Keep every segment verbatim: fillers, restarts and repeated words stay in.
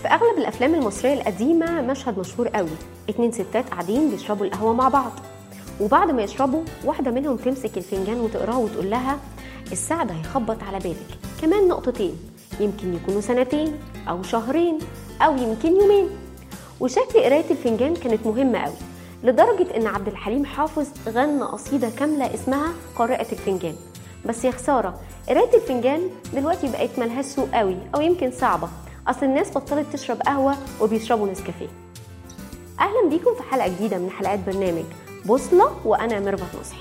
في أغلب الأفلام المصرية القديمة مشهد مشهور قوي، اتنين ستات قاعدين بيشربوا القهوة مع بعض، وبعد ما يشربوا واحدة منهم تمسك الفنجان وتقراه وتقول لها السعد هيخبط على بالك كمان نقطتين، يمكن يكونوا سنتين أو شهرين أو يمكن يومين. وشكل قراية الفنجان كانت مهمة قوي، لدرجة إن عبد الحليم حافظ غنى قصيدة كاملة اسمها قارئة الفنجان. بس يا خسارة، قراية الفنجان دلوقتي بقت ملهاش سوق قوي أو يمكن صعبة، أصل الناس بطلت تشرب قهوة وبيشربوا نسكافيه. أهلا بيكم في حلقة جديدة من حلقات برنامج بوصلة، وأنا ميرفت نصحي.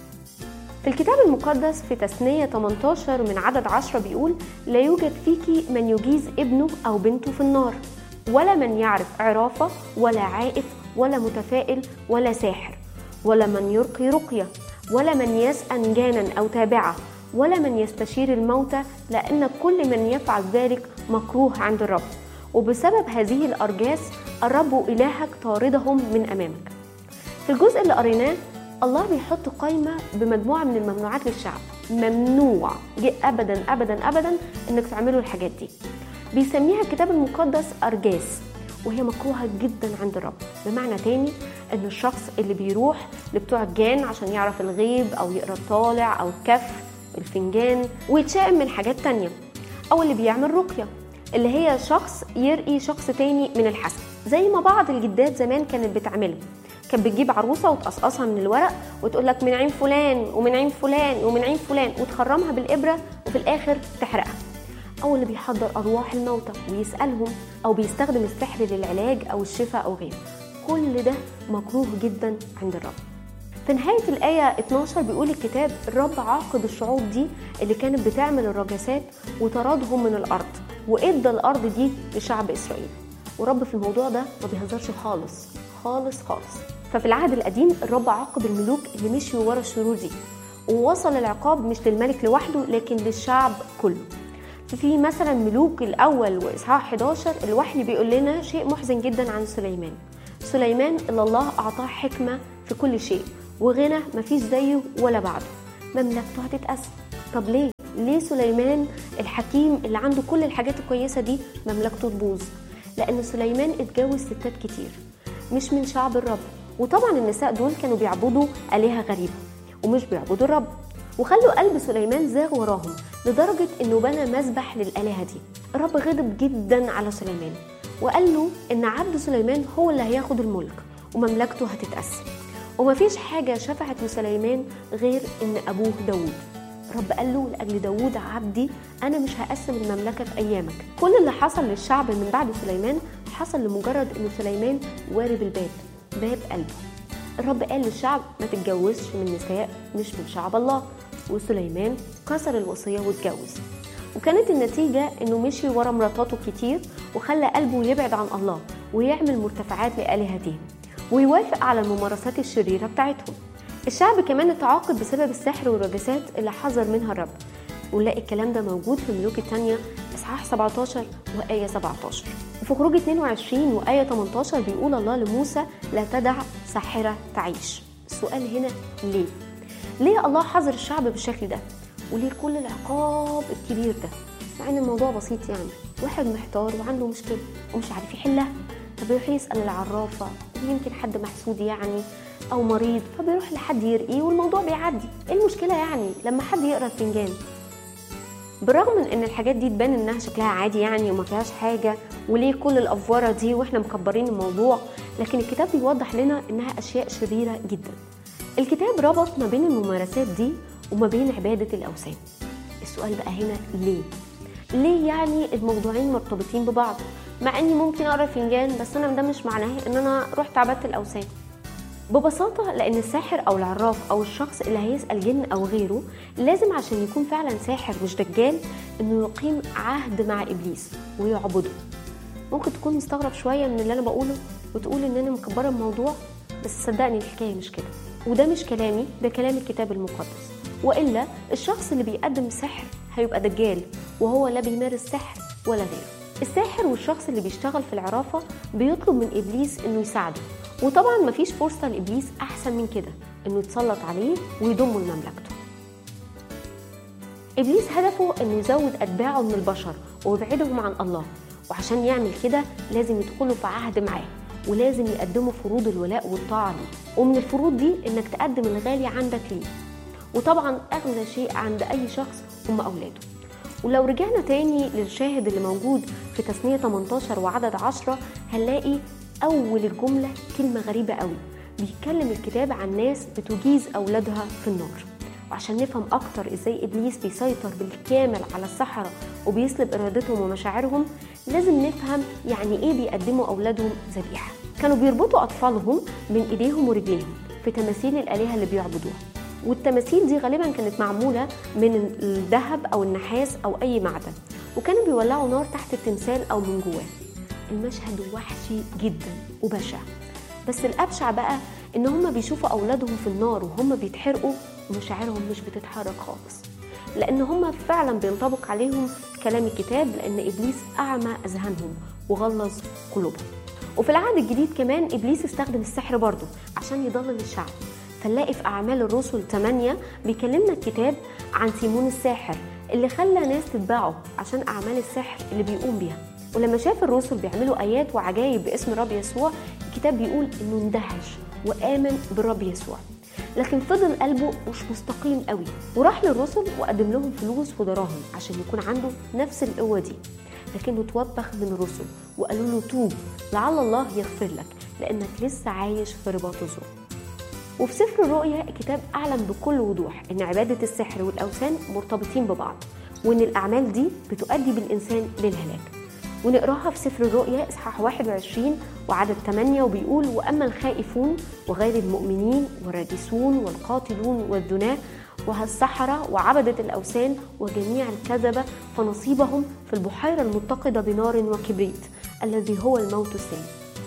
في الكتاب المقدس في تثنية ثمانية عشر من عدد عشرة بيقول: لا يوجد فيك من يجيز ابنه أو بنته في النار، ولا من يعرف عرافة ولا عائف ولا متفائل ولا ساحر، ولا من يرقي رقية، ولا من يسأن جانا أو تابعة، ولا من يستشير الموتى، لأن كل من يفعل ذلك مكروه عند الرب، وبسبب هذه الأرجاس الرب إلهك طاردهم من أمامك. في الجزء اللي قريناه الله بيحط قائمة بمجموعة من الممنوعات للشعب، ممنوع أبدا أبدا أبدا إنك تعملوا الحاجات دي. بيسميها الكتاب المقدس أرجاس، وهي مكروهة جدا عند الرب. بمعنى تاني إن الشخص اللي بيروح لبتوع الجان عشان يعرف الغيب أو يقرأ الطالع أو الكف الفنجان ويتشائم من حاجات تانية، أو اللي بيعمل رقية اللي هي شخص يرقي شخص تاني من الحسد، زي ما بعض الجدات زمان كانت بتعمله. كانت بتجيب عروسة وتقصقصها من الورق وتقول لك من عين فلان ومن عين فلان ومن عين فلان، وتخرمها بالإبرة وفي الآخر تحرقها. أو اللي بيحضر أرواح الموتى ويسألهم، أو بيستخدم السحر للعلاج أو الشفاء أو غيره. كل ده مكروه جدا عند الرب. في نهاية الآية اتناشر بيقول الكتاب: الرب عاقب الشعوب دي اللي كانت بتعمل الرجاسات وطردهم من الأرض، وإدى الأرض دي لشعب إسرائيل. ورب في الموضوع ده ما بيهزرش خالص خالص خالص. ففي العهد القديم الرب عاقب الملوك اللي مشيوا ورا الشرور دي، ووصل العقاب مش للملك لوحده لكن للشعب كله. في مثلا ملوك الأول وإصحاح حداشر الوحي بيقول لنا شيء محزن جدا عن سليمان. سليمان اللي الله أعطاه حكمة في كل شيء وغنى مفيش زيه ولا بعده، مملكته هتتقسم. طب ليه؟ ليه سليمان الحكيم اللي عنده كل الحاجات الكويسة دي مملكته تبوظ؟ لأن سليمان اتجوز ستات كتير مش من شعب الرب، وطبعا النساء دول كانوا بيعبدوا آلهة غريبة ومش بيعبدوا الرب، وخلوا قلب سليمان زاغ وراهم لدرجة انه بنى مذبح للآلهة دي. الرب غضب جدا على سليمان وقال له ان عبد سليمان هو اللي هياخد الملك ومملكته هتتقسم، ومفيش حاجة شفعت لسليمان غير ان ابوه داود. الرب قال له لأجل داود عبدي انا مش هقسم المملكة في ايامك. كل اللي حصل للشعب من بعد سليمان حصل لمجرد انه سليمان وارب الباب، باب قلبه. الرب قال للشعب ما تتجوزش من نساء مش من شعب الله، وسليمان كسر الوصية واتجوز. وكانت النتيجة انه مشي ورا مراتاته كتير وخلى قلبه يبعد عن الله ويعمل مرتفعات لآلهتهم ويوافق على الممارسات الشريرة بتاعتهم. الشعب كمان اتعاقب بسبب السحر والرجاسات اللي حذر منها الرب، ونلاقي الكلام ده موجود في الملوك الثانية إصحاح سبعة عشر وآية سبعة عشر. وفي خروج اتنين وعشرين وآية ثمانية عشر بيقول الله لموسى: لا تدع ساحرة تعيش. السؤال هنا ليه؟ ليه الله حذر الشعب بالشكل ده؟ وليه كل العقاب الكبير ده؟ مع ان الموضوع بسيط، يعني واحد محتار وعنده مشكلة ومش عارف يحلها، فبيروح يسأل العرافة، يمكن حد محسود يعني او مريض، فبيروح لحد يرقيه والموضوع بيعدي. ايه المشكلة يعني لما حد يقرأ الفنجان؟ بالرغم من ان الحاجات دي تبان انها شكلها عادي يعني وما فيهاش حاجة، وليه كل الافوارة دي واحنا مكبرين الموضوع، لكن الكتاب بيوضح لنا انها اشياء شريرة جدا. الكتاب ربط ما بين الممارسات دي وما بين عبادة الأوثان. السؤال بقى هنا ليه؟ ليه يعني الموضوعين مرتبطين ببعض؟ مع اني ممكن اقرا فنجان بس انا ده مش معناه ان انا رحت عبدت الأوثان. ببساطة لأن الساحر أو العراف أو الشخص اللي هيسأل جن أو غيره لازم عشان يكون فعلا ساحر مش دجال إنه يقيم عهد مع إبليس ويعبده. ممكن تكون مستغرب شوية من اللي أنا بقوله وتقول إن أنا مكبرة الموضوع، بس صدقني الحكاية مش كده، وده مش كلامي، ده كلام الكتاب المقدس. وإلا الشخص اللي بيقدم سحر هيبقى دجال وهو لا بيمارس سحر ولا غيره. الساحر والشخص اللي بيشتغل في العرافة بيطلب من إبليس إنه يساعده، وطبعا مفيش فرصة لإبليس أحسن من كده إنه يتسلط عليه ويضمه لمملكته. إبليس هدفه إنه يزود أتباعه من البشر ويبعدهم عن الله، وعشان يعمل كده لازم يدخلوا في عهد معاه، ولازم يقدموا فروض الولاء والطاعة ليه. ومن الفروض دي انك تقدم الغالي عندك ليه، وطبعا اغلى شيء عند اي شخص هم اولاده. ولو رجعنا تاني للشاهد اللي موجود في تثنية تمنتاشر وعدد عشرة، هنلاقي اول الجملة كلمة غريبة قوي. بيتكلم الكتاب عن ناس بتجيز اولادها في النار. وعشان نفهم اكتر ازاي ابليس بيسيطر بالكامل على السحرة وبيسلب ارادتهم ومشاعرهم، لازم نفهم يعني ايه بيقدموا اولادهم ذبيحة. كانوا بيربطوا اطفالهم من ايديهم ورجليهم في تماثيل الالهة اللي بيعبدوها، والتماثيل دي غالبا كانت معمولة من الذهب او النحاس او اي معدن، وكانوا بيولعوا نار تحت التمثال او من جواه. المشهد وحشي جدا وبشع، بس الابشع بقى ان هم بيشوفوا اولادهم في النار وهم بيتحرقوا ومشاعرهم مش بتتحرك خالص، لان هم فعلا بينطبق عليهم كلام الكتاب، لان ابليس اعمى اذهانهم وغلظ قلوبهم. وفي العهد الجديد كمان ابليس استخدم السحر برضه عشان يضلل الشعب. فنلاقي في اعمال الرسل ثمانية بيكلمنا الكتاب عن سيمون الساحر اللي خلى ناس تتبعه عشان اعمال السحر اللي بيقوم بيها. ولما شاف الرسل بيعملوا ايات وعجائب باسم الرب يسوع، الكتاب بيقول انه اندهش وامن بالرب يسوع، لكن فضل قلبه مش مستقيم قوي، وراح للرسل وقدم لهم فلوس ودراهم عشان يكون عنده نفس القوه دي. لكنه توبخ من الرسل وقالوا له توب لعل الله يغفر لك لانك لسه عايش في رباط الظلم. وفي سفر الرؤيا الكتاب اعلن بكل وضوح ان عباده السحر والاوثان مرتبطين ببعض، وان الاعمال دي بتؤدي بالانسان للهلاك. ونقراها في سفر الرؤيا اصحاح واحد وعشرين وعدد ثمانية، وبيقول واما الخائفون وغير المؤمنين والراجسون والقاتلون والزناه والسحرة وعبدة الأوثان وجميع الكذبة فنصيبهم في البحيرة المتقدة بنار وكبريت الذي هو الموت الثاني.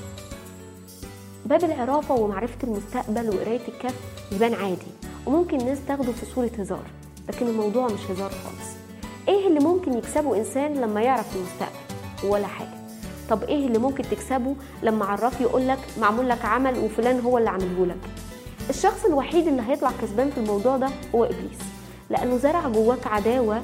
باب العرافة ومعرفة المستقبل وقراية الكهف يبان عادي وممكن الناس تاخده في صورة هزار، لكن الموضوع مش هزار خالص. ايه اللي ممكن يكسبه انسان لما يعرف المستقبل؟ ولا حاجة. طب ايه اللي ممكن تكسبه لما عراف يقولك معمول لك عمل وفلان هو اللي عمله لك؟ الشخص الوحيد اللي هيطلع كسبان في الموضوع ده هو ابليس، لانه زرع جواك عداوة